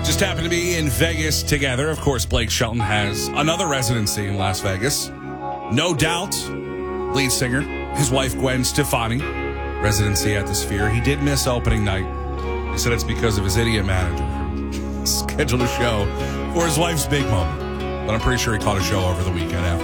Just happened to be in Vegas together. Of course, Blake Shelton has another residency in Las Vegas. No Doubt, lead singer, his wife Gwen Stefani, residency at the Sphere. He did miss opening night. He said it's because of his idiot manager who scheduled a show for his wife's big moment. But I'm pretty sure he caught a show over the weekend after.